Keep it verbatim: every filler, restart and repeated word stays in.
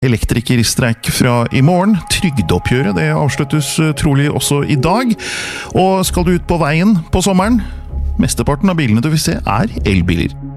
Elektrikerstreik fra i morgen. Trygdeoppgjøret det avsluttes trolig også i dag. Og skal du ut på veien på sommeren? Mesteparten av bilene du vil se er elbiler.